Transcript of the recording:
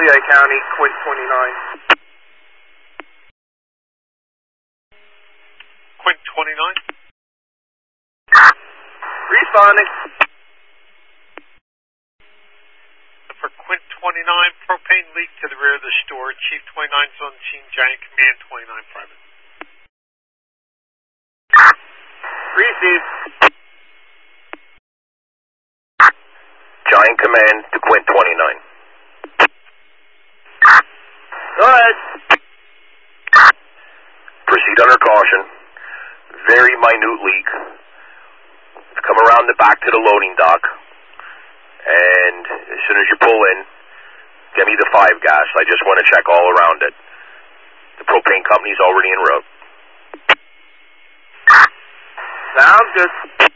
Lehigh County, Quint 29. Quint 29. Responding. For Quint 29, propane leak to the rear of the store. Chief 29's on scene, Giant Command 29 Private. Received. Giant Command to Quint 29. Go ahead. Proceed under caution. Very minute leak. Come around the back to the loading dock. And as soon as you pull in, get me the 5 gas. I just want to check all around it. The propane company's already en route. Sounds good.